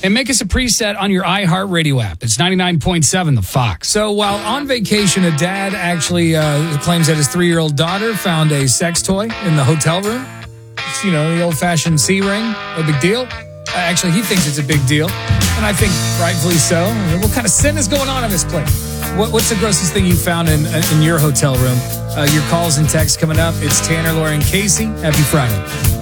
And make us a preset on your iHeartRadio app. It's 99.7 The Fox. So while on vacation, a dad actually claims that his 3-year-old daughter found a sex toy in the hotel room. It's, the old-fashioned C-ring. No big deal. Actually, he thinks it's a big deal. And I think rightfully so. What kind of sin is going on in this place? What's the grossest thing you found in your hotel room? Your calls and texts coming up. It's Tanner, Lori, and Casey. Happy Friday.